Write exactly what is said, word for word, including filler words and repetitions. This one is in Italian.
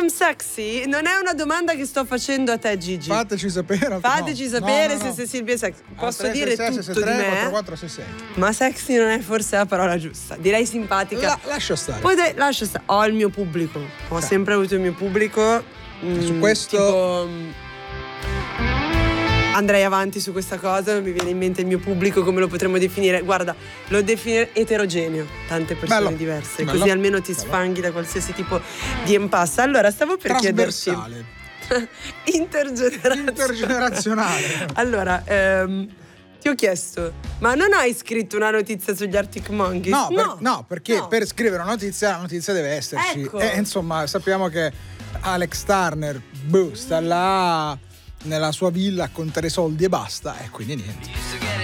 I'm sexy? Non è una domanda che sto facendo a te, Gigi. Fateci sapere. Fateci no. sapere no, no, no. se, se Silvia è sexy. Posso tre, dire sei, sei, tutto sei, tre, di me, quattro, quattro, sei, sei. ma sexy non è forse la parola giusta. Direi simpatica. La, lascia stare. Poi dai, lascia stare. Ho il mio pubblico. Ho sì. sempre avuto il mio pubblico. Mm, Su questo tipo, andrei avanti su questa cosa, non mi viene in mente il mio pubblico, come lo potremmo definire. Guarda, lo definire eterogeneo, tante persone bello, diverse, bello, così almeno ti bello. sfanghi da qualsiasi tipo di impasse. Allora, stavo per chiederti trasversale, intergenerazionale. intergenerazionale. Allora, ehm, ti ho chiesto, ma non hai scritto una notizia sugli Arctic Monkeys? No, per- no. no, perché No. per scrivere una notizia, la notizia deve esserci. Ecco. E insomma, sappiamo che Alex Turner boh, sta là nella sua villa a contare soldi e basta, e quindi niente.